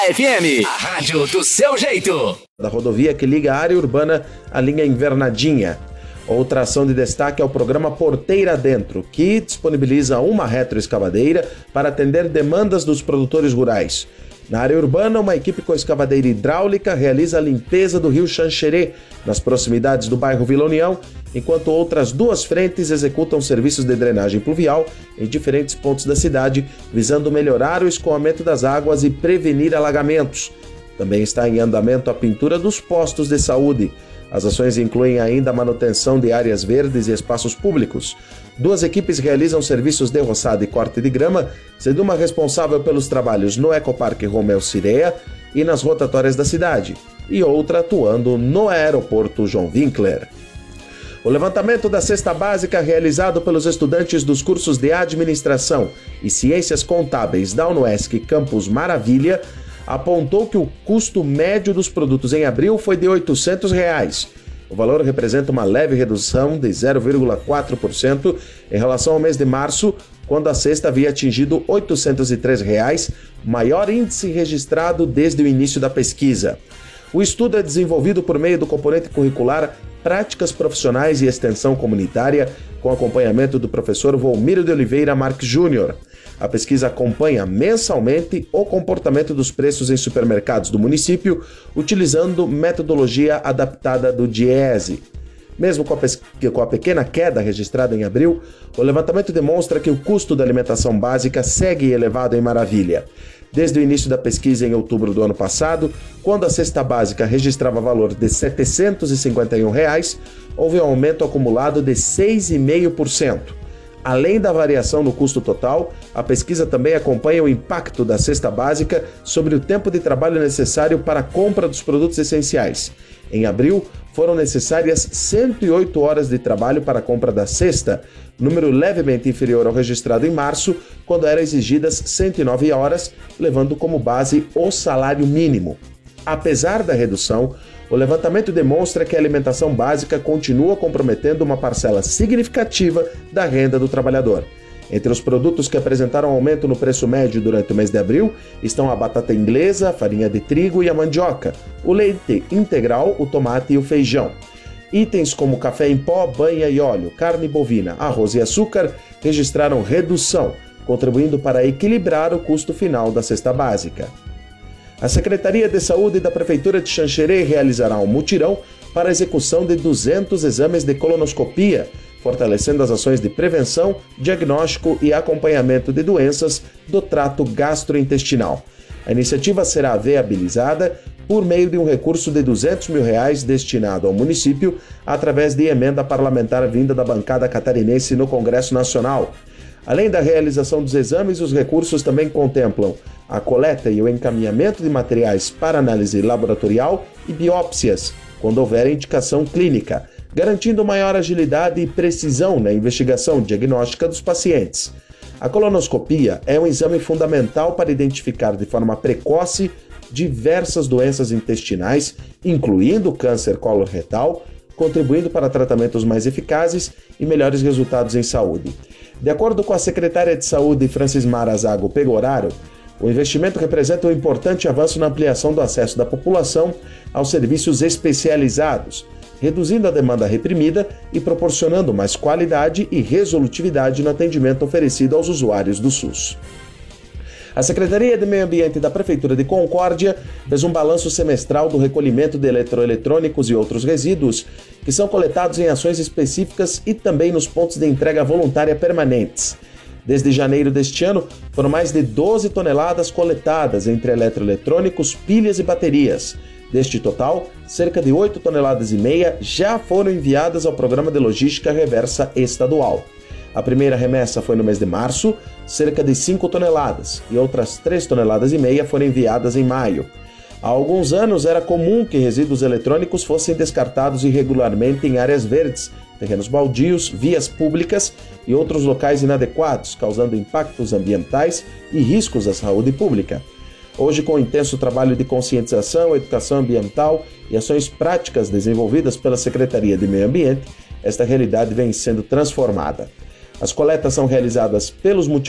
FM, a rádio do seu jeito. Da rodovia que liga a área urbana à linha Invernadinha. Outra ação de destaque é o programa Porteira Dentro, que disponibiliza uma retroescavadeira para atender demandas dos produtores rurais. Na área urbana, uma equipe com escavadeira hidráulica realiza a limpeza do rio Xanxerê, nas proximidades do bairro Vila União, enquanto outras duas frentes executam serviços de drenagem pluvial em diferentes pontos da cidade, visando melhorar o escoamento das águas e prevenir alagamentos. Também está em andamento a pintura dos postos de saúde. As ações incluem ainda a manutenção de áreas verdes e espaços públicos. Duas equipes realizam serviços de roçada e corte de grama, sendo uma responsável pelos trabalhos no Ecoparque Romeu Cireia e nas rotatórias da cidade, e outra atuando no aeroporto João Winkler. O levantamento da cesta básica realizado pelos estudantes dos cursos de Administração e Ciências Contábeis da UNOESC Campus Maravilha apontou que o custo médio dos produtos em abril foi de R$ 800. O valor representa uma leve redução de 0,4% em relação ao mês de março, quando a cesta havia atingido R$ 803, maior índice registrado desde o início da pesquisa. O estudo é desenvolvido por meio do componente curricular Práticas Profissionais e Extensão Comunitária, com acompanhamento do professor Volmiro de Oliveira Marques Júnior. A pesquisa acompanha mensalmente o comportamento dos preços em supermercados do município, utilizando metodologia adaptada do DIEESE. Mesmo com a pequena queda registrada em abril, o levantamento demonstra que o custo da alimentação básica segue elevado em Maravilha. Desde o início da pesquisa em outubro do ano passado, quando a cesta básica registrava valor de R$ 751, houve um aumento acumulado de 6,5%. Além da variação no custo total, a pesquisa também acompanha o impacto da cesta básica sobre o tempo de trabalho necessário para a compra dos produtos essenciais. Em abril, foram necessárias 108 horas de trabalho para a compra da cesta, número levemente inferior ao registrado em março, quando eram exigidas 109 horas, levando como base o salário mínimo. Apesar da redução, o levantamento demonstra que a alimentação básica continua comprometendo uma parcela significativa da renda do trabalhador. Entre os produtos que apresentaram aumento no preço médio durante o mês de abril estão a batata inglesa, a farinha de trigo e a mandioca, o leite integral, o tomate e o feijão. Itens como café em pó, banha e óleo, carne bovina, arroz e açúcar registraram redução, contribuindo para equilibrar o custo final da cesta básica. A Secretaria de Saúde da Prefeitura de Xanxerê realizará um mutirão para a execução de 200 exames de colonoscopia, fortalecendo as ações de prevenção, diagnóstico e acompanhamento de doenças do trato gastrointestinal. A iniciativa será viabilizada por meio de um recurso de R$ 200 mil destinado ao município através de emenda parlamentar vinda da bancada catarinense no Congresso Nacional. Além da realização dos exames, os recursos também contemplam a coleta e o encaminhamento de materiais para análise laboratorial e biópsias, quando houver indicação clínica, garantindo maior agilidade e precisão na investigação diagnóstica dos pacientes. A colonoscopia é um exame fundamental para identificar de forma precoce diversas doenças intestinais, incluindo câncer coloretal, contribuindo para tratamentos mais eficazes e melhores resultados em saúde. De acordo com a secretária de Saúde, Francismara Zago Pegoraro, o investimento representa um importante avanço na ampliação do acesso da população aos serviços especializados, reduzindo a demanda reprimida e proporcionando mais qualidade e resolutividade no atendimento oferecido aos usuários do SUS. A Secretaria de Meio Ambiente da Prefeitura de Concórdia fez um balanço semestral do recolhimento de eletroeletrônicos e outros resíduos que são coletados em ações específicas e também nos pontos de entrega voluntária permanentes. Desde janeiro deste ano, foram mais de 12 toneladas coletadas entre eletroeletrônicos, pilhas e baterias. Deste total, cerca de 8,5 toneladas já foram enviadas ao Programa de Logística Reversa Estadual. A primeira remessa foi no mês de março, cerca de 5 toneladas, e outras 3,5 toneladas foram enviadas em maio. Há alguns anos era comum que resíduos eletrônicos fossem descartados irregularmente em áreas verdes, terrenos baldios, vias públicas e outros locais inadequados, causando impactos ambientais e riscos à saúde pública. Hoje, com o intenso trabalho de conscientização, educação ambiental e ações práticas desenvolvidas pela Secretaria de Meio Ambiente, esta realidade vem sendo transformada. As coletas são realizadas pelos